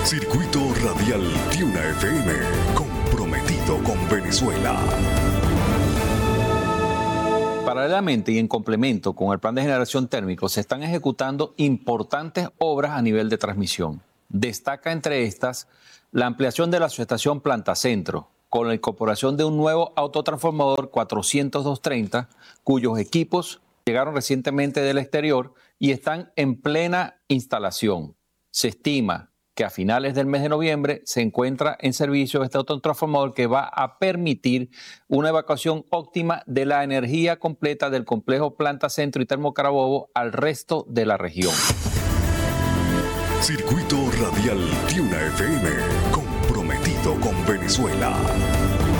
Circuito Radial Tiuna FM, comprometido con Venezuela. Paralelamente y en complemento con el plan de generación térmico, se están ejecutando importantes obras a nivel de transmisión. Destaca entre estas la ampliación de la subestación Planta Centro, con la incorporación de un nuevo autotransformador 40230, cuyos equipos llegaron recientemente del exterior y están en plena instalación. Se estima que a finales del mes de noviembre se encuentra en servicio este autotransformador que va a permitir una evacuación óptima de la energía completa del complejo Planta Centro y Termo Carabobo al resto de la región. Circuito Radial Tiuna FM, comprometido con Venezuela.